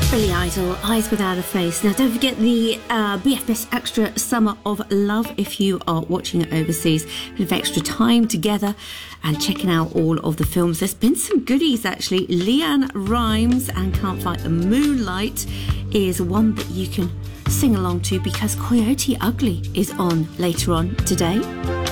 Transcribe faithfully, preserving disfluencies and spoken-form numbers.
Billy Idol, Eyes Without a Face. Now, don't forget the uh, B F S Extra Summer of Love if you are watching it overseas. A bit of extra time together and checking out all of the films. There's been some goodies, actually. LeAnn Rimes and Can't Fight the Moonlight is one that you can sing along to because Coyote Ugly is on later on today.